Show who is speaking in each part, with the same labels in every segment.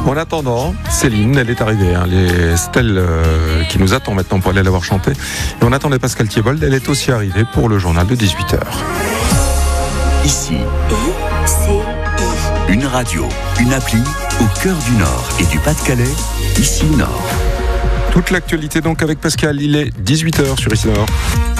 Speaker 1: En attendant, Céline, elle est arrivée. Les Stella qui nous attend maintenant pour aller la voir chanter. Et on attendait Pascal Thiebold, elle est aussi arrivée pour le journal de 18h.
Speaker 2: Ici, une radio, une appli au cœur du Nord et du Pas-de-Calais, Ici Nord.
Speaker 1: Toute l'actualité donc avec Pascal, il est 18h sur Ici Nord.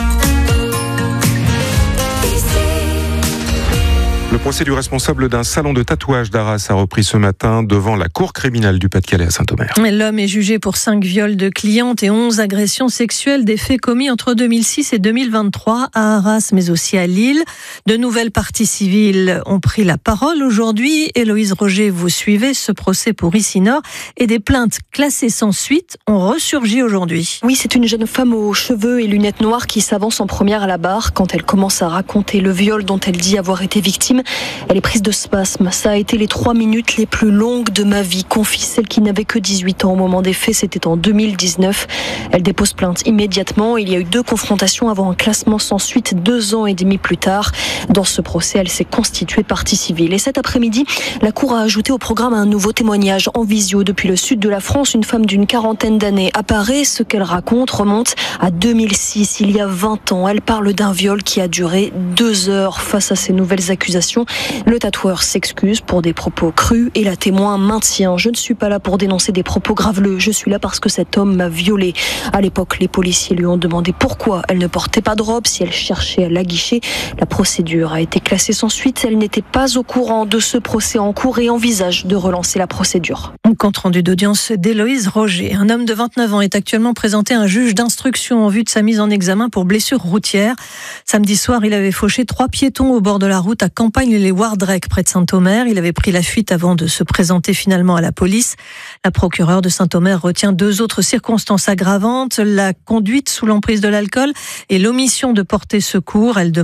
Speaker 1: Le procès du responsable d'un salon de tatouage d'Arras a repris ce matin devant la cour criminelle du Pas-de-Calais à Saint-Omer.
Speaker 3: L'homme est jugé pour 5 viols de clientes et 11 agressions sexuelles, des faits commis entre 2006 et 2023 à Arras, mais aussi à Lille. De nouvelles parties civiles ont pris la parole aujourd'hui. Héloïse Roger, vous suivez ce procès pour Ici Nord et des plaintes classées sans suite ont ressurgi aujourd'hui.
Speaker 4: Oui, c'est une jeune femme aux cheveux et lunettes noires qui s'avance en première à la barre quand elle commence à raconter le viol dont elle dit avoir été victime. Elle est prise de spasmes. Ça a été les 3 minutes les plus longues de ma vie, confie celle qui n'avait que 18 ans au moment des faits. C'était en 2019. Elle dépose plainte immédiatement. Il y a eu 2 confrontations avant un classement sans suite 2 ans et demi plus tard. Dans ce procès, elle s'est constituée partie civile. Et cet après-midi, la Cour a ajouté au programme un nouveau témoignage en visio. Depuis le sud de la France, une femme d'une quarantaine d'années apparaît. Ce qu'elle raconte remonte à 2006, il y a 20 ans. Elle parle d'un viol qui a duré 2 heures. Face à ces nouvelles accusations, le tatoueur s'excuse pour des propos crus et la témoin maintient: je ne suis pas là pour dénoncer des propos graveleux, je suis là parce que cet homme m'a violée. À l'époque, les policiers lui ont demandé pourquoi elle ne portait pas de robe, si elle cherchait à l'aguicher. La procédure a été classée sans suite. Elle n'était pas au courant de ce procès en cours et envisage de relancer la procédure.
Speaker 3: Compte rendu d'audience d'Héloïse Roger. Un homme de 29 ans est actuellement présenté à un juge d'instruction en vue de sa mise en examen pour blessure routière. Samedi soir, il avait fauché 3 piétons au bord de la route à Campagne-les-Wardrec, près de Saint-Omer. Il avait pris la fuite avant de se présenter finalement à la police. La procureure de Saint-Omer retient 2 autres circonstances aggravantes: la conduite sous l'emprise de l'alcool et l'omission de porter secours. Elle